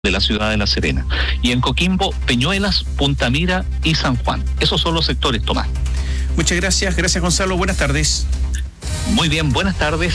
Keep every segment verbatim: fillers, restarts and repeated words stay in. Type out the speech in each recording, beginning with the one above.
de la ciudad de La Serena. Y en Coquimbo, Peñuelas, Punta Mira y San Juan. Esos son los sectores, Tomás. Muchas gracias, gracias Gonzalo, buenas tardes. Muy bien, buenas tardes.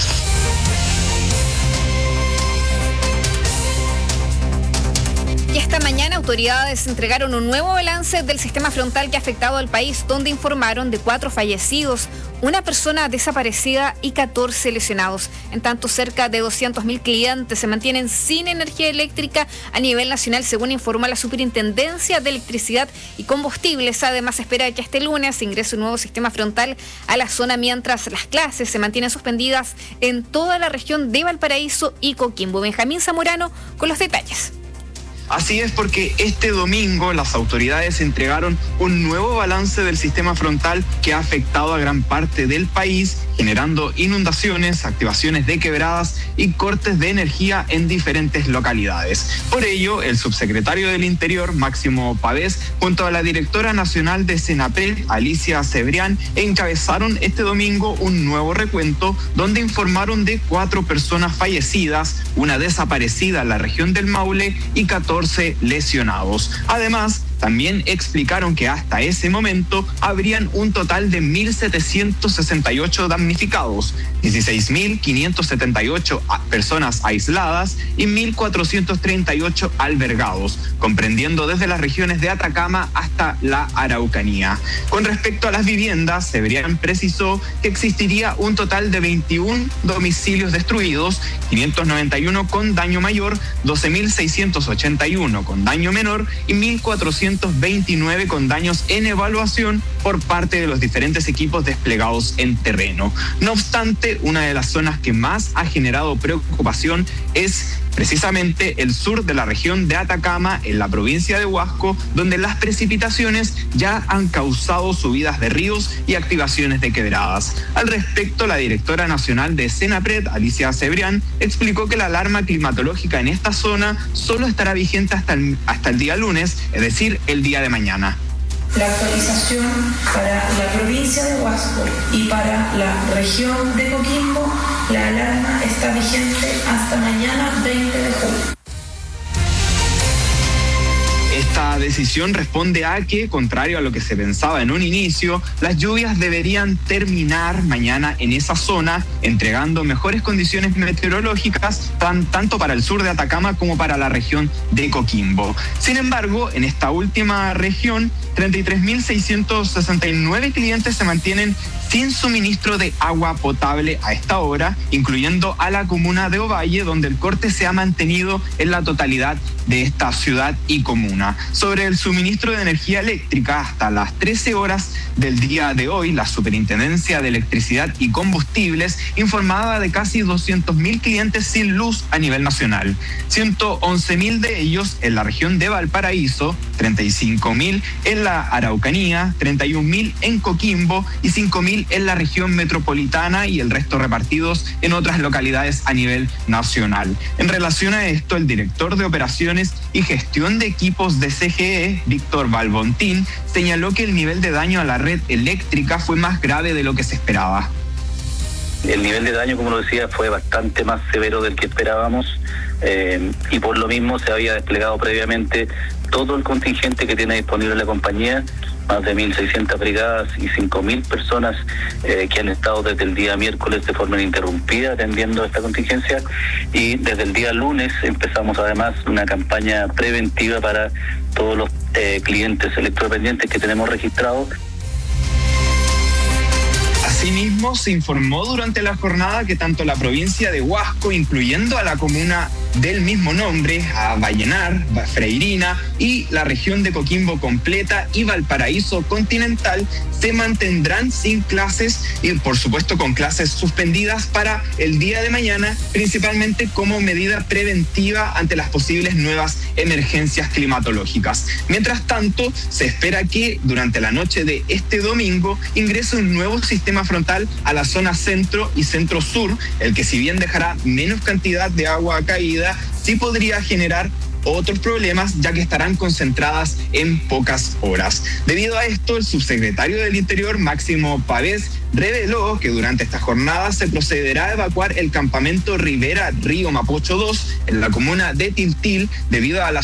Y esta mañana autoridades entregaron un nuevo balance del sistema frontal que ha afectado al país, donde informaron de cuatro fallecidos, una persona desaparecida y catorce lesionados. En tanto, cerca de doscientos mil clientes se mantienen sin energía eléctrica a nivel nacional, según informa la Superintendencia de Electricidad y Combustibles. Además, se espera que este lunes ingrese un nuevo sistema frontal a la zona, mientras las clases se mantienen suspendidas en toda la región de Valparaíso y Coquimbo. Benjamín Zamorano con los detalles. Así es, porque este domingo las autoridades entregaron un nuevo balance del sistema frontal que ha afectado a gran parte del país, generando inundaciones, activaciones de quebradas y cortes de energía en diferentes localidades. Por ello, el subsecretario del Interior, Máximo Pavés, junto a la directora nacional de Senapred, Alicia Cebrián, encabezaron este domingo un nuevo recuento donde informaron de cuatro personas fallecidas, una desaparecida en la región del Maule y catorce lesionados. Además, también explicaron que hasta ese momento habrían un total de mil setecientos sesenta y ocho damnificados, dieciséis mil quinientos setenta y ocho personas aisladas y mil cuatrocientos treinta y ocho albergados, comprendiendo desde las regiones de Atacama hasta la Araucanía. Con respecto a las viviendas, Cebrián precisó que existiría un total de veintiún domicilios destruidos, quinientos noventa y uno con daño mayor, doce mil seiscientos ochenta y uno con daño menor y mil cuatrocientos veintinueve con daños en evaluación por parte de los diferentes equipos desplegados en terreno. No obstante, una de las zonas que más ha generado preocupación es precisamente el sur de la región de Atacama, en la provincia de Huasco, donde las precipitaciones ya han causado subidas de ríos y activaciones de quebradas. Al respecto, la directora nacional de Senapred, Alicia Cebrián, explicó que la alarma climatológica en esta zona solo estará vigente hasta el, hasta el día lunes, es decir, el día de mañana. La actualización para la provincia de Huasco y para la región de Coquimbo, la alarma está vigente hasta mañana veinte de julio. Esta decisión responde a que, contrario a lo que se pensaba en un inicio, las lluvias deberían terminar mañana en esa zona, entregando mejores condiciones meteorológicas tan, tanto para el sur de Atacama como para la región de Coquimbo. Sin embargo, en esta última región, treinta y tres mil seiscientos sesenta y nueve clientes se mantienen sin suministro de agua potable a esta hora, incluyendo a la comuna de Ovalle, donde el corte se ha mantenido en la totalidad de esta ciudad y comuna. Sobre el suministro de energía eléctrica, hasta las trece horas del día de hoy, la Superintendencia de Electricidad y Combustibles informaba de casi doscientos mil clientes sin luz a nivel nacional. ciento once mil de ellos en la región de Valparaíso, treinta y cinco mil en la Araucanía, treinta y un mil en Coquimbo y cinco mil en la región metropolitana, y el resto repartidos en otras localidades a nivel nacional. En relación a esto, el director de Operaciones y Gestión de Equipos de C G E, Víctor Balbontín, señaló que el nivel de daño a la red eléctrica fue más grave de lo que se esperaba. El nivel de daño, como lo decía, fue bastante más severo del que esperábamos, eh, y por lo mismo se había desplegado previamente todo el contingente que tiene disponible la compañía, más de mil seiscientas brigadas y cinco mil personas eh, que han estado desde el día miércoles de forma ininterrumpida atendiendo esta contingencia, y desde el día lunes empezamos además una campaña preventiva para todos los eh, clientes electrodependientes que tenemos registrados. Asimismo, se informó durante la jornada que tanto la provincia de Huasco, incluyendo a la comuna del mismo nombre, a Vallenar, Freirina y la región de Coquimbo completa y Valparaíso continental, se mantendrán sin clases y por supuesto con clases suspendidas para el día de mañana, principalmente como medida preventiva ante las posibles nuevas emergencias climatológicas. Mientras tanto, se espera que durante la noche de este domingo ingrese un nuevo sistema frontal a la zona centro y centro-sur, el que, si bien dejará menos cantidad de agua caída, sí podría generar otros problemas, ya que estarán concentradas en pocas horas. Debido a esto, el subsecretario del Interior, Máximo Pavés, reveló que durante esta jornada se procederá a evacuar el campamento Rivera Río Mapocho dos en la comuna de Tiltil debido a la